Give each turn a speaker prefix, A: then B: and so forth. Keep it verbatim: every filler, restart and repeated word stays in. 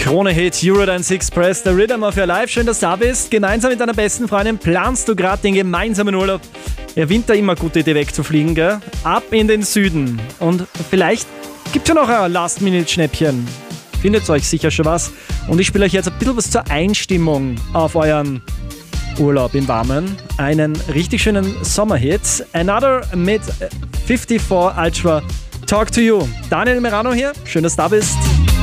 A: Krone Hit, Eurodance Express, der Rhythm of Your Life. Schön, dass du da bist. Gemeinsam mit deiner besten Freundin planst du gerade den gemeinsamen Urlaub. Ja, Winter immer eine gute Idee wegzufliegen, gell? Ab in den Süden. Und vielleicht gibt es ja noch ein Last-Minute-Schnäppchen. Findet euch sicher schon was. Und ich spiele euch jetzt ein bisschen was zur Einstimmung auf euren Urlaub im Warmen. Einen richtig schönen Sommerhit. Another mit fünfundfünfzig Ultra. Talk to You. Daniel Merano hier. Schön, dass du da bist.